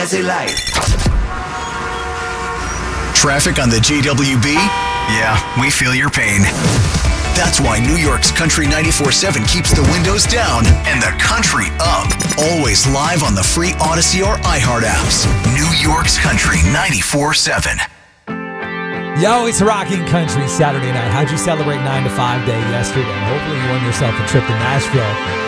Jazzy Light. Traffic on the JWB? Yeah, we feel your pain. That's why New York's Country 94.7 keeps the windows down and the country up. Always live on the free Odyssey or iHeart apps. New York's Country 94.7. Yo, it's Rockin' Country Saturday night. How'd you celebrate 9 to 5 day yesterday? Hopefully you won yourself a trip to Nashville.